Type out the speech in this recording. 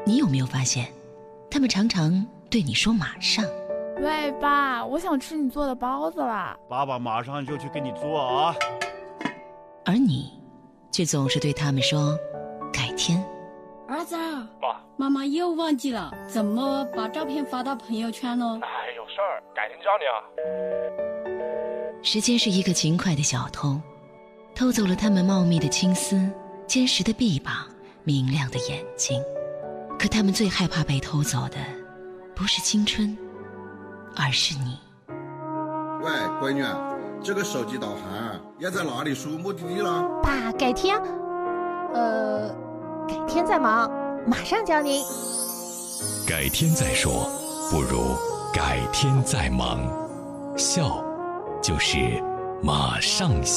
你有没有发现，他们常常对你说马上。 喂，爸，我想吃你做的包子啦。 爸爸马上就去给你做啊。 而你却总是对他们说改天。 儿子， 爸， 妈妈又忘记了怎么把照片发到朋友圈了。 哎，有事儿，改天教你啊。 时间是一个勤快的小偷，偷走了他们茂密的青丝、坚实的臂膀、明亮的眼睛。可他们最害怕被偷走的，不是青春，而是你。 喂，闺女，这个手机导航要在哪里输目的地了？ 爸，改天。改天再忙，马上教您。 改天再说，不如改天再忙。笑，就是马上笑。